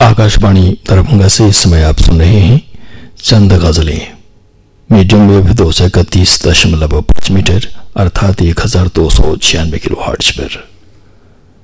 आकाशवाणी दरभंगा से इस समय आप सुन रहे हैं चंद गजलें। मीडियम वेव 231.5 मीटर अर्थात 1296 किलो हर्ट्ज पर।